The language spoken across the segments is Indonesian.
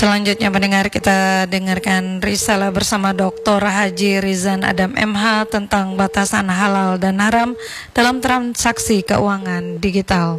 Selanjutnya pendengar, kita dengarkan risalah bersama Dr. Haji Rizan Adam MH tentang batasan halal dan haram dalam transaksi keuangan digital.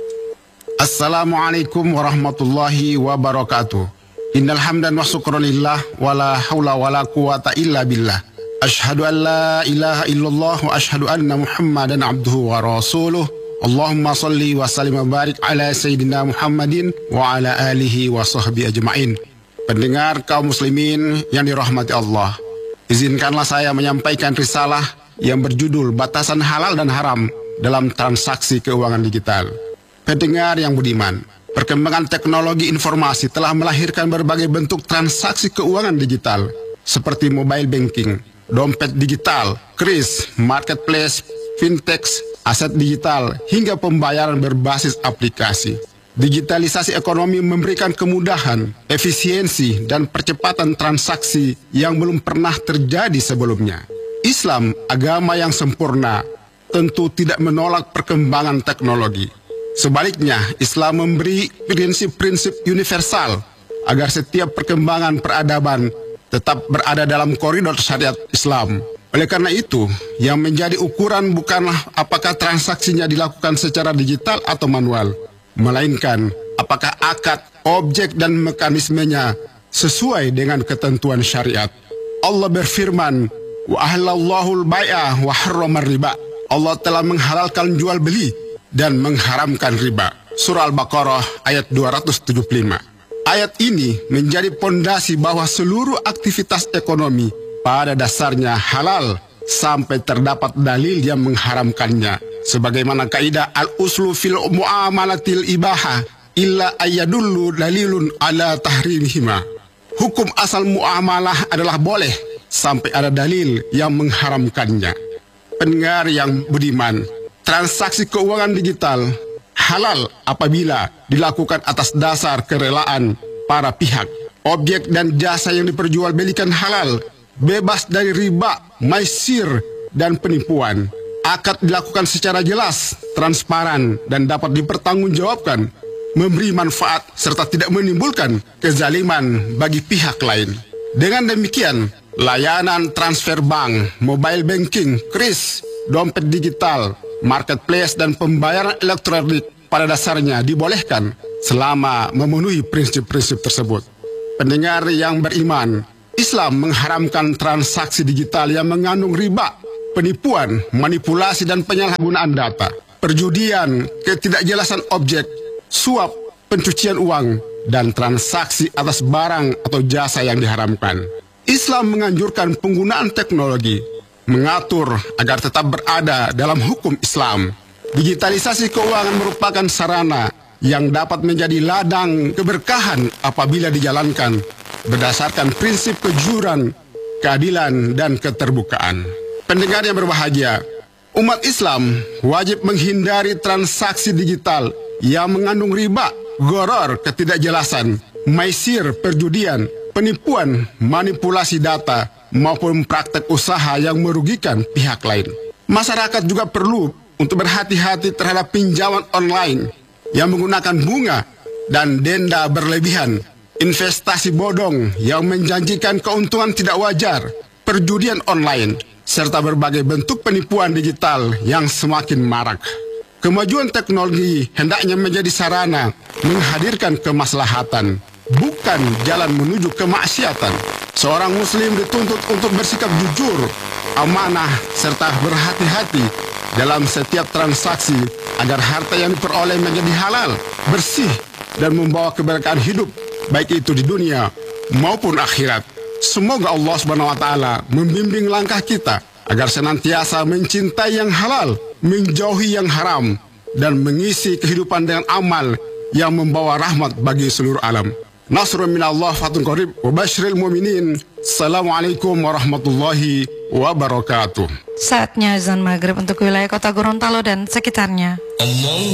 Assalamualaikum warahmatullahi wabarakatuh. Innal hamdan wa syukranillah wa la haula wa la quwata illa billah. Asyhadu an la ilaha illallah wa asyhadu anna Muhammadan abduhu wa rasuluh. Allahumma salli wa sallim wa barik ala Sayyidina Muhammadin wa ala alihi wa sahbihi ajma'in. Pendengar kaum muslimin yang dirahmati Allah, izinkanlah saya menyampaikan risalah yang berjudul Batasan Halal dan Haram dalam Transaksi Keuangan Digital. Pendengar yang budiman, perkembangan teknologi informasi telah melahirkan berbagai bentuk transaksi keuangan digital seperti mobile banking, dompet digital, kris, marketplace, fintech, aset digital, hingga pembayaran berbasis aplikasi. Digitalisasi ekonomi memberikan kemudahan, efisiensi, dan percepatan transaksi yang belum pernah terjadi sebelumnya. Islam, agama yang sempurna, tentu tidak menolak perkembangan teknologi. Sebaliknya, Islam memberi prinsip-prinsip universal agar setiap perkembangan peradaban tetap berada dalam koridor syariat Islam. Oleh karena itu, yang menjadi ukuran bukanlah apakah transaksinya dilakukan secara digital atau manual, melainkan apakah akad, objek, dan mekanismenya sesuai dengan ketentuan syariat. Allah berfirman, "Wa ahallallahul bai'a wa harramar riba." Allah telah menghalalkan jual beli dan mengharamkan riba. Surah Al-Baqarah ayat 275. Ayat ini menjadi pondasi bahwa seluruh aktivitas ekonomi pada dasarnya halal sampai terdapat dalil yang mengharamkannya. Sebagaimana kaidah al-uslu fil muamalatil ibaha illa ayyadullu dalilun ala tahrimihima. Hukum asal muamalah adalah boleh sampai ada dalil yang mengharamkannya. Pendengar yang budiman, transaksi keuangan digital halal apabila dilakukan atas dasar kerelaan para pihak. Objek dan jasa yang diperjualbelikan halal, bebas dari riba, maisir, dan penipuan. Akad dilakukan secara jelas, transparan, dan dapat dipertanggungjawabkan, memberi manfaat, serta tidak menimbulkan kezaliman bagi pihak lain. Dengan demikian, layanan transfer bank, mobile banking, kris, dompet digital, marketplace, dan pembayaran elektronik pada dasarnya dibolehkan selama memenuhi prinsip-prinsip tersebut. Pendengar yang beriman, Islam mengharamkan transaksi digital yang mengandung riba, penipuan, manipulasi, dan penyalahgunaan data, perjudian, ketidakjelasan objek, suap, pencucian uang, dan transaksi atas barang atau jasa yang diharamkan. Islam menganjurkan penggunaan teknologi, mengatur agar tetap berada dalam hukum Islam. Digitalisasi keuangan merupakan sarana yang dapat menjadi ladang keberkahan apabila dijalankan berdasarkan prinsip kejujuran, keadilan, dan keterbukaan. Pendengar yang berbahagia, umat Islam wajib menghindari transaksi digital yang mengandung riba, gharar, ketidakjelasan, maisir, perjudian, penipuan, manipulasi data, maupun praktek usaha yang merugikan pihak lain. Masyarakat juga perlu untuk berhati-hati terhadap pinjaman online yang menggunakan bunga dan denda berlebihan, investasi bodong yang menjanjikan keuntungan tidak wajar, perjudian online, serta berbagai bentuk penipuan digital yang semakin marak. Kemajuan teknologi hendaknya menjadi sarana menghadirkan kemaslahatan, bukan jalan menuju kemaksiatan. Seorang muslim dituntut untuk bersikap jujur, amanah, serta berhati-hati dalam setiap transaksi agar harta yang diperoleh menjadi halal, bersih, dan membawa keberkahan hidup, baik itu di dunia maupun akhirat. Semoga Allah SWT membimbing langkah kita agar senantiasa mencintai yang halal, menjauhi yang haram, dan mengisi kehidupan dengan amal yang membawa rahmat bagi seluruh alam. Nasrun minallah fatun qarib wa basyiril mu'minin. Assalamualaikum warahmatullahi wabarakatuh. Saatnya azan maghrib untuk wilayah kota Gorontalo dan sekitarnya.